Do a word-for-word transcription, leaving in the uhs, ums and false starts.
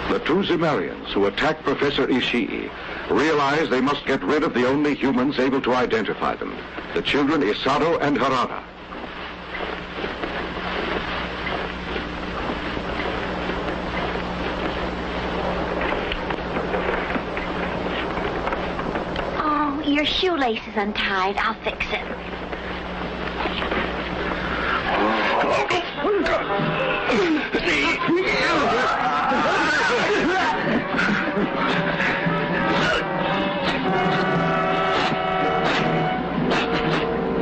The two Zemarians who attacked Professor Ishii realize they must get rid of the only humans able to identify them, the children Isado and Harada. Oh, your shoelace is untied. I'll fix it.